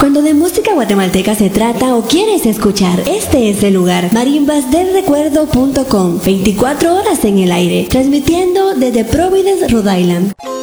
Cuando de música guatemalteca se trata o quieres escuchar, este es el lugar. Marimbasdelrecuerdo.com, 24 horas en el aire, transmitiendo desde Providence, Rhode Island.